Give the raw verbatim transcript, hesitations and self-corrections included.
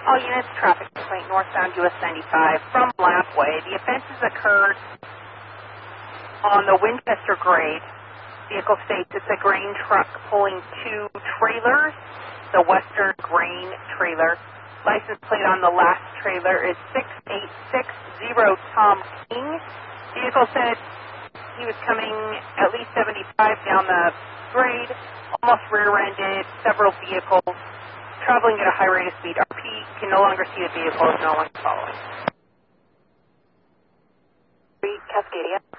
All units, traffic complaint northbound U S ninety-five from Lapway. The offenses occurred on the Winchester grade. Vehicle states it's a grain truck pulling two trailers. The Western grain trailer. License plate on the last trailer is six eight six zero Tom King. Vehicle said he was coming at least seventy-five down the grade, almost rear-ended several vehicles, traveling at a high rate of speed. R P can no longer see the vehicle, no one's following. Cascadia.